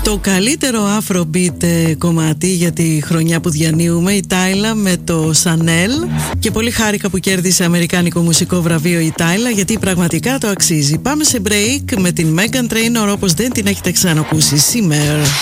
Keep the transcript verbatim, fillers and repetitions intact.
Το καλύτερο Afrobeat κομμάτι για τη χρονιά που διανύουμε, η Τάιλα με το Chanel. Και πολύ χάρηκα που κέρδισε αμερικάνικο μουσικό βραβείο η Τάιλα, γιατί πραγματικά το αξίζει. Πάμε σε break με την Meghan Trainor όπως δεν την έχετε ξανακούσει σήμερα.